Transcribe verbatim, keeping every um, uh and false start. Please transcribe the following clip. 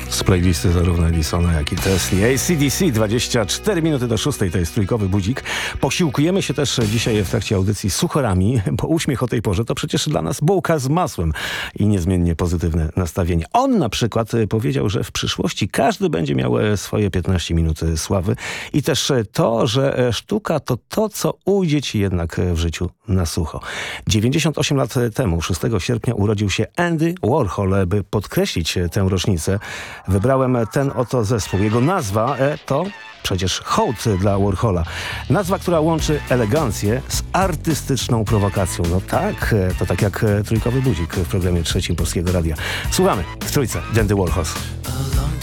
Z playlisty zarówno Edisona, jak i Tesli. A C D C, dwadzieścia cztery minuty do szóstej, to jest trójkowy budzik. Posiłkujemy się też dzisiaj w trakcie audycji suchorami, bo uśmiech o tej porze to przecież dla nas bułka z masłem i niezmiennie pozytywne nastawienie. On na przykład powiedział, że w przyszłości każdy będzie miał swoje piętnaście minut sławy i też to, że sztuka to to, co ujdzie ci jednak w życiu na sucho. dziewięćdziesiąt osiem lat temu, szóstego sierpnia, urodził się Andy Warhol. By podkreślić tę rocznicę, wybrałem ten oto zespół. Jego nazwa to przecież hołd dla Warhola. Nazwa, która łączy elegancję z artystyczną prowokacją. No tak, to tak jak trójkowy budzik w programie trzecim Polskiego Radia. Słuchamy w trójce Andy Warhol.